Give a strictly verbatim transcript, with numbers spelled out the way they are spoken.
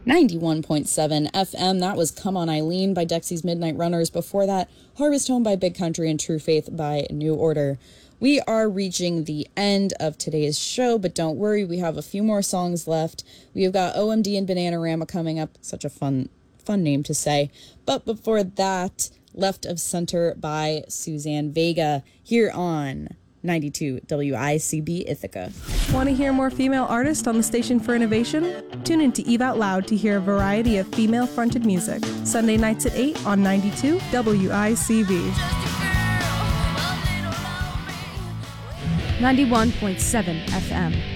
ninety-one point seven F M. That was Come On Eileen by Dexy's Midnight Runners. Before that, Harvest Home by Big Country and True Faith by New Order. We are reaching the end of today's show, but don't worry, we have a few more songs left. We've got O M D and Bananarama coming up. Such a fun, fun name to say. But before that, Left of Center by Suzanne Vega here on ninety-two W I C B Ithaca. Want to hear more female artists on the Station for Innovation? Tune in to Eve Out Loud to hear a variety of female-fronted music. Sunday nights at eight on ninety-two W I C B. ninety-one point seven F M.